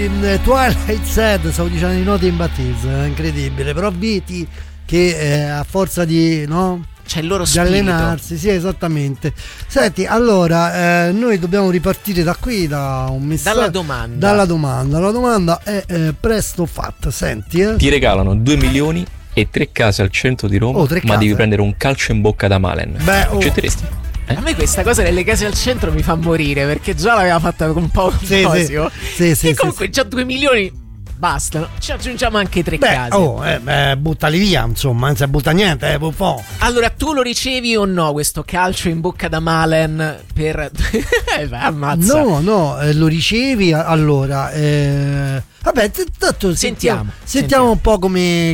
Twilight Sad, stavo dicendo di Nothing But Thieves, è incredibile, però vedi che a forza di, no? C'è il loro di spirito. allenarsi, sì, esattamente. Senti, allora noi dobbiamo ripartire da qui, da un messaggio, dalla domanda. La domanda è presto fatta. Senti, ti regalano 2 milioni e 3 case al centro di Roma, ma devi prendere un calcio in bocca da Malen. Accetteresti? A me questa cosa delle case al centro mi fa morire, perché già l'aveva fatta con Paolo Fosio. Sì, comunque già 2 milioni bastano, ci aggiungiamo anche 3 case. Buttali via, insomma, non si butta niente, Allora, tu lo ricevi o no questo calcio in bocca da Malen per ammazza. No, lo ricevi. Allora vabbè, tanto sentiamo un po' come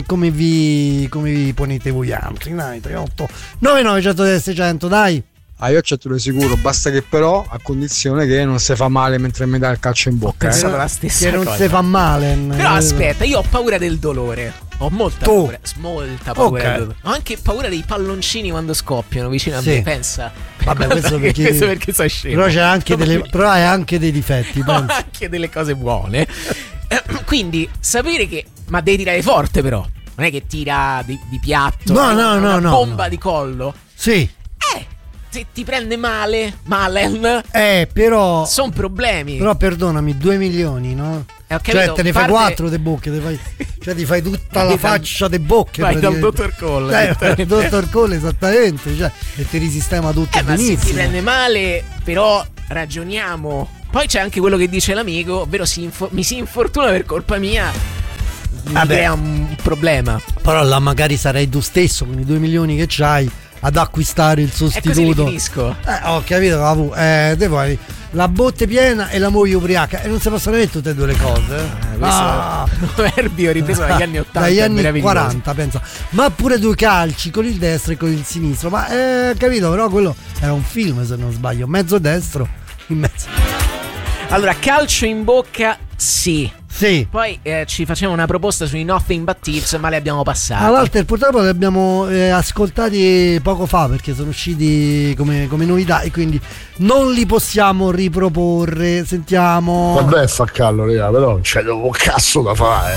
vi ponete voi altri. Dai, 38 99 100, dai. Io accetto di sicuro, basta che però a condizione che non si fa male mentre mi dà il calcio in bocca. La stessa che cosa. non si fa male. Però aspetta, io ho paura del dolore. Ho molta paura del dolore. Ho anche paura dei palloncini quando scoppiano vicino a me. Pensa. Vabbè, questo perché sono scemo. Però però hai anche dei difetti. Ho anche delle cose buone. Quindi sapere che, ma devi tirare forte, però non è che tira di piatto. No, bomba di collo. Sì. Se ti prende Malen, però sono problemi. Però perdonami, 2 milioni, no? Cioè te ne fai 4 de bocche, ti fai tutta la faccia de bocche. Vai dal dottor Cole. Il dottor Cole, esattamente, cioè, e ti risistema tutto benissimo. Ma se ti prende male, però ragioniamo. Poi c'è anche quello che dice l'amico, ovvero mi si infortuna per colpa mia. Mi crea un problema. Però là magari sarai tu stesso con i 2 milioni che c'hai ad acquistare il sostituto. E così finisco. Ho capito, te vuoi la botte piena e la moglie ubriaca, e non si possono avere tutte e due le cose. Proverbio ripreso dagli anni 80, dagli anni 40, pensa. Ma pure 2 calci con il destro e con il sinistro. Ma capito, però quello era un film, se non sbaglio, mezzo destro in mezzo. Allora, calcio in bocca, sì. Poi ci facevano una proposta sui Nothing But Thieves, ma le abbiamo passate. All'alter purtroppo li abbiamo ascoltati poco fa, perché sono usciti come novità e quindi non li possiamo riproporre. Sentiamo. Vabbè, fa callo, raga, però non c'è un cazzo da fare.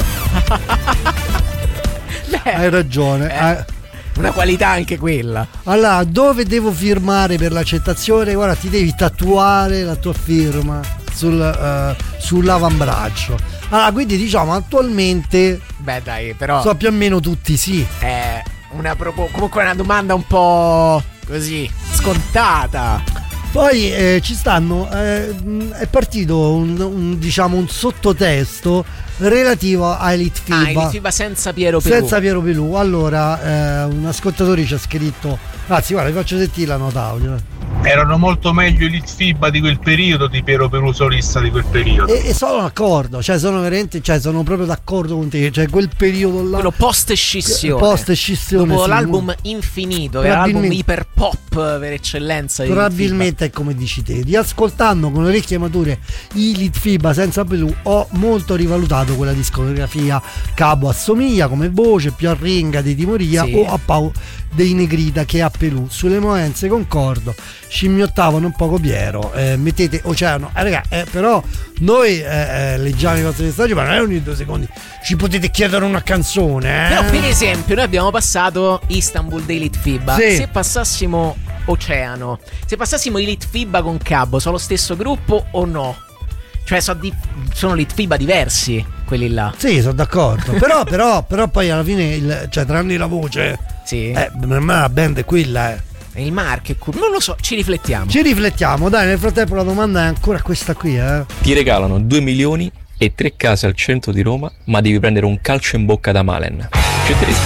Hai ragione. Una qualità anche quella. Allora, dove devo firmare per l'accettazione? Guarda, ti devi tatuare la tua firma sull'avambraccio. Allora, quindi diciamo attualmente, dai, però so più o meno tutti sì. È comunque una domanda un po' così scontata. Poi ci stanno è partito un sottotesto relativo a Elite FIBA. Elite FIBA senza Piero Pelù. Allora un ascoltatore ci ha scritto, anzi guarda, vi faccio sentire la nota audio. Erano molto meglio Elite FIBA di quel periodo di Piero Pelù solista di quel periodo. E sono d'accordo, sono veramente, sono proprio d'accordo con te, quel periodo là, quello post scissione dopo l'album Infinito, che era l'album iper pop per eccellenza. Probabilmente è come dici te, riascoltando con orecchie mature Elite FIBA senza Pelù ho molto rivalutato quella discografia. Cabo assomiglia come voce più a Ringa di Timoria o a Pau dei Negrita che a Pelù. Sulle movenze concordo, scimmiottavano un poco Piero, mettete Oceano, raga, però noi leggiamo i vostri messaggi, ma non è ogni 2 secondi ci potete chiedere una canzone, Però per esempio noi abbiamo passato Istanbul di Elite FIBA, se passassimo Oceano, se passassimo Elite FIBA con Cabo, sono lo stesso gruppo o no? Cioè sono Elite FIBA diversi quelli là. Sì, sono d'accordo. però poi alla fine tranne la voce, per me la band è quella, il marchio è non lo so, ci riflettiamo, dai. Nel frattempo la domanda è ancora questa qui, Ti regalano 2 milioni e 3 case al centro di Roma, ma devi prendere un calcio in bocca da Malen. Accetteresti?